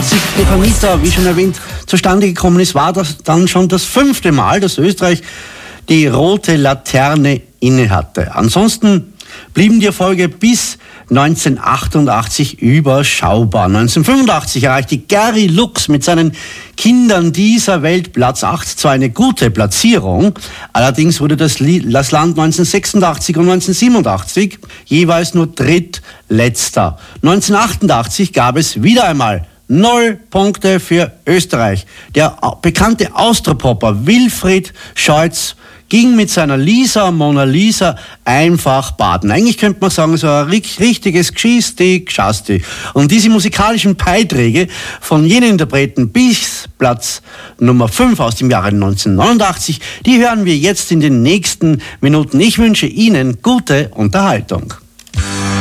1986 durch Anita, wie schon erwähnt, zustande gekommen ist, war das dann schon das 5. Mal, dass Österreich die rote Laterne innehatte. Ansonsten blieben die Erfolge bis 1988 überschaubar. 1985 erreichte Gary Lux mit seinen Kindern dieser Welt Platz 8, zwar eine gute Platzierung, allerdings wurde das Land 1986 und 1987 jeweils nur drittletzter. 1988 gab es wieder einmal 0 Punkte für Österreich. Der bekannte Austropopper Wilfried Scheutz ging mit seiner Mona Lisa einfach baden. Eigentlich könnte man sagen, so ein richtiges Gschisti. Und diese musikalischen Beiträge von jenen Interpreten bis Platz Nummer 5 aus dem Jahre 1989, die hören wir jetzt in den nächsten Minuten. Ich wünsche Ihnen gute Unterhaltung.